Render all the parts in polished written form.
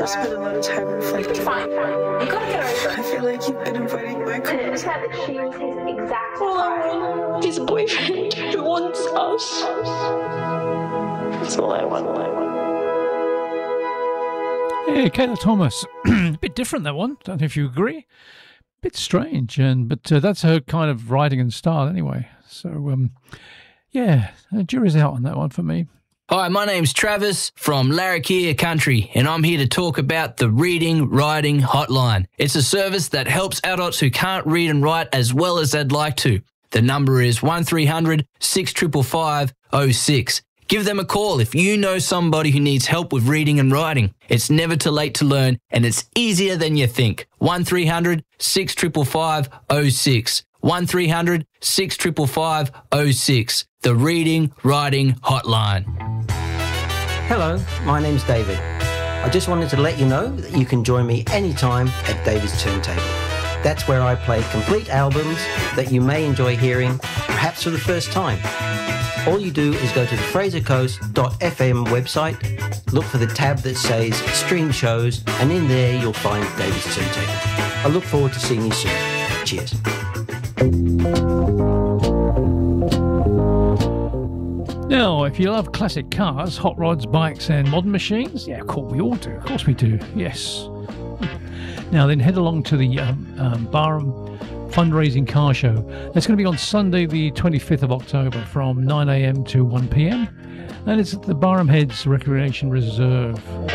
spent a lot of time reflecting. Fine. You gotta get over it. I feel like you've been inviting my The fact that she was his exact type. He's a boyfriend who wants us. That's all I want. Hey, Kayla Thomas. A bit different, that one. Don't know if you agree. Bit strange, but that's her kind of writing and style anyway. So, yeah, the jury's out on that one for me. Hi, my name's Travis from Larrakia Country, and I'm here to talk about the Reading Writing Hotline. It's a service that helps adults who can't read and write as well as they'd like to. The number is 1300 655 06. Give them a call if you know somebody who needs help with reading and writing. It's never too late to learn, and it's easier than you think. 1300 655 06. 1300 655 06. The Reading Writing Hotline. Hello, my name's David. I just wanted to let you know that you can join me anytime at David's Turntable. That's where I play complete albums that you may enjoy hearing, perhaps for the first time. All you do is go to the FraserCoast.fm website, look for the tab that says Stream Shows, and in there you'll find David's Turntable. I look forward to seeing you soon. Cheers. Now, if you love classic cars, hot rods, bikes and modern machines, yeah, of course we all do. Of course we do, yes. Now then, head along to the Barham Fundraising Car Show. That's going to be on Sunday the 25th of October from 9 a.m. to 1 p.m. And it's at the Barham Heads Recreation Reserve.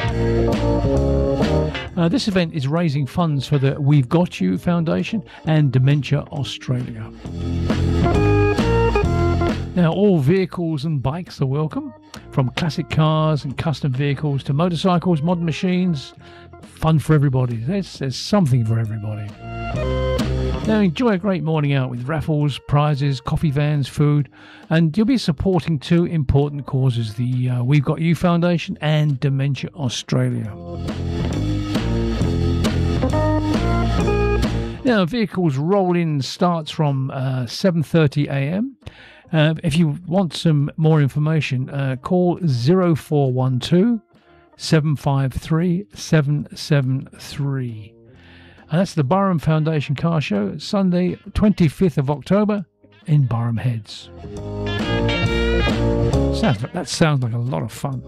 This event is raising funds for the We've Got You Foundation and Dementia Australia. Now, all vehicles and bikes are welcome, from classic cars and custom vehicles to motorcycles, modern machines. Fun for everybody. There's something for everybody. Now, enjoy a great morning out with raffles, prizes, coffee vans, food, and you'll be supporting two important causes, the We've Got You Foundation and Dementia Australia. Now, vehicles roll-in starts from 7:30 a.m. If you want some more information, call 0412 753 773. And that's the Barham Foundation Car Show, Sunday, 25th of October in Barham Heads. That sounds like a lot of fun.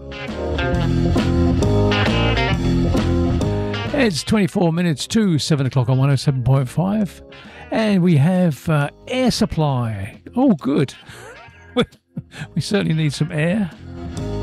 It's 24 minutes to 7 o'clock on 107.5. And we have air supply. Oh, good. We certainly need some air.